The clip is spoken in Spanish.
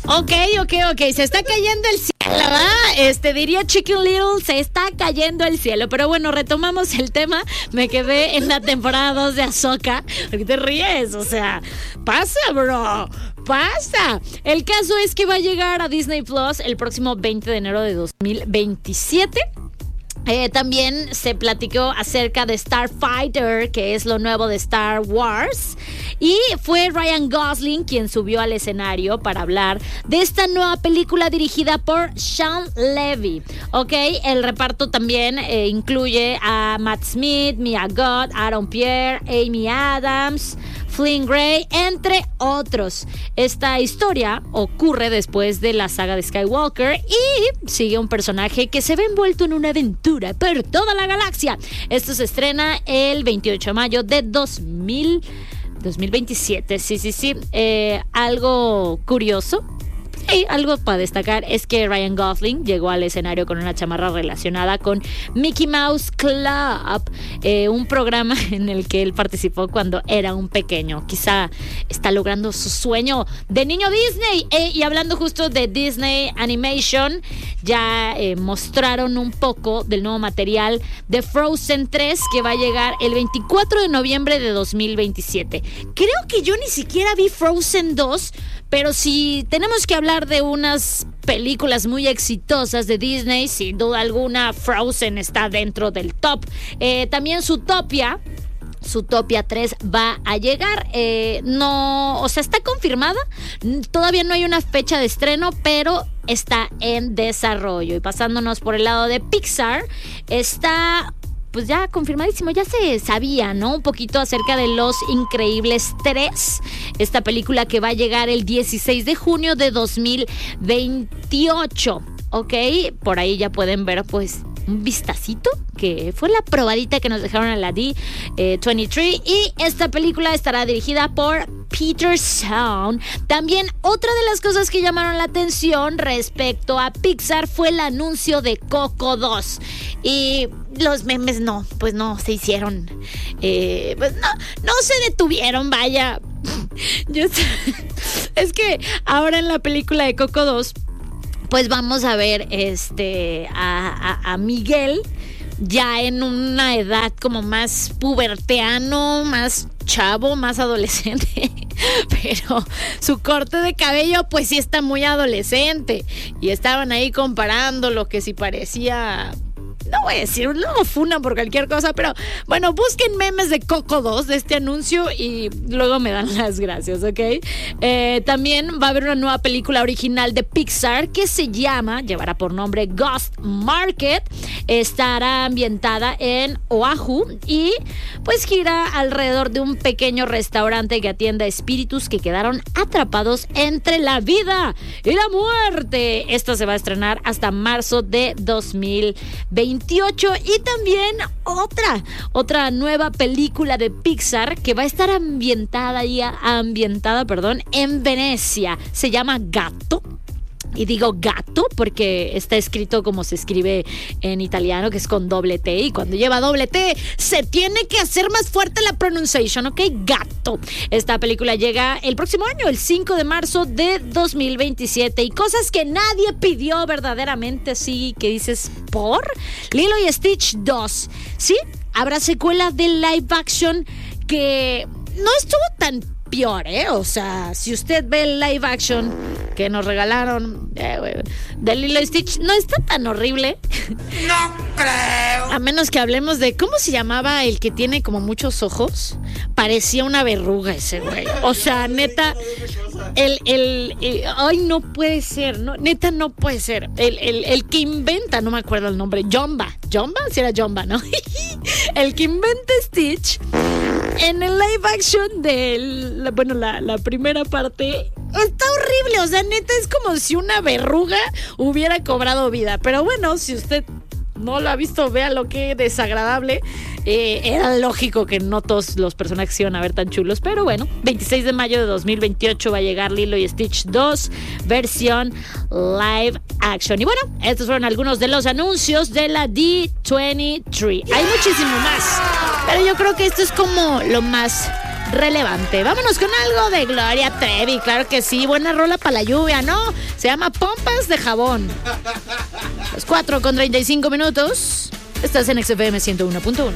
Ok, se está cayendo el cielo, ¿verdad? Diría Chicken Little, se está cayendo el cielo. Pero bueno, retomamos el tema. Me quedé en la temporada 2 de Ahsoka. ¿Por qué te ríes? O sea, pasa, bro. Pasa. El caso es que va a llegar a Disney Plus el próximo 20 de enero de 2027. También se platicó acerca de Starfighter, que es lo nuevo de Star Wars. Y fue Ryan Gosling quien subió al escenario para hablar de esta nueva película dirigida por Sean Levy. Ok, el reparto también incluye a Matt Smith, Mia Goth, Aaron Pierre, Amy Adams, Flynn Gray, entre otros. Esta historia ocurre después de la saga de Skywalker y sigue un personaje que se ve envuelto en una aventura por toda la galaxia. Esto se estrena el 28 de mayo de 2027. Sí. Algo curioso. Y algo para destacar es que Ryan Gosling llegó al escenario con una chamarra relacionada con Mickey Mouse Club, un programa en el que él participó cuando era un pequeño. Quizá está logrando su sueño de niño Disney. Y hablando justo de Disney Animation, ya mostraron un poco del nuevo material de Frozen 3 que va a llegar el 24 de noviembre de 2027. Creo que yo ni siquiera vi Frozen 2, pero si tenemos que hablar de unas películas muy exitosas de Disney, sin duda alguna Frozen está dentro del top. También Zootopia 3 va a llegar. Está confirmada. Todavía no hay una fecha de estreno, pero está en desarrollo. Y pasándonos por el lado de Pixar, está pues ya confirmadísimo, ya se sabía, ¿no? Un poquito acerca de Los Increíbles 3, esta película que va a llegar el 16 de junio de 2028, ¿ok? Por ahí ya pueden ver, pues, un vistacito, que fue la probadita que nos dejaron en la D23, y esta película estará dirigida por Peter Sound. También otra de las cosas que llamaron la atención respecto a Pixar fue el anuncio de Coco 2, y los memes no se hicieron, pues no se detuvieron, vaya. Es que ahora en la película de Coco 2, pues vamos a ver a Miguel ya en una edad como más puberteano, más chavo, más adolescente. Pero su corte de cabello pues sí está muy adolescente. Y estaban ahí comparando lo que si parecía... No voy a decir, no funa por cualquier cosa, pero bueno, busquen memes de Coco 2 de este anuncio y luego me dan las gracias, ¿ok? También va a haber una nueva película original de Pixar que llevará por nombre Ghost Market. Estará ambientada en Oahu y pues gira alrededor de un pequeño restaurante que atiende a espíritus que quedaron atrapados entre la vida y la muerte. Esta se va a estrenar hasta marzo de 2028. Y también otra nueva película de Pixar que va a estar ambientada en Venecia. Se llama Gato. Y digo gato porque está escrito como se escribe en italiano, que es con doble T. Y cuando lleva doble T, se tiene que hacer más fuerte la pronunciación, ¿ok? Gato. Esta película llega el próximo año, el 5 de marzo de 2027. Y cosas que nadie pidió verdaderamente, sí, que dices, ¿por? Lilo y Stitch 2. ¿Sí? Habrá secuela de live action que no estuvo tan peor, o sea, si usted ve el live action que nos regalaron de Lilo y Stitch, no está tan horrible. No creo. A menos que hablemos de, ¿cómo se llamaba el que tiene como muchos ojos? Parecía una verruga ese güey. O sea, neta, ay, no puede ser, no, neta no puede ser. El que inventa, no me acuerdo el nombre, Jumba, sí era Jumba, ¿no? El que inventa Stitch en el live action de la primera parte está horrible, o sea, neta es como si una verruga hubiera cobrado vida. Pero bueno, si usted no lo ha visto, vea lo que desagradable. Era lógico que no todos los personajes se iban a ver tan chulos, pero bueno, 26 de mayo de 2028 va a llegar Lilo y Stitch 2 versión live action. Y bueno, estos fueron algunos de los anuncios de la D23. Hay muchísimo más, pero yo creo que esto es como lo más relevante. Vámonos con algo de Gloria Trevi, claro que sí, buena rola para la lluvia, ¿no? Se llama Pompas de Jabón. Las 4:35. Estás en XFM 101.1.